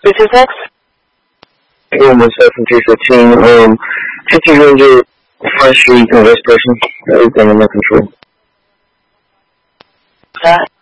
226? Yeah, myself from 315. 50 Ranger, Front Street, West Person. Everything under control. That.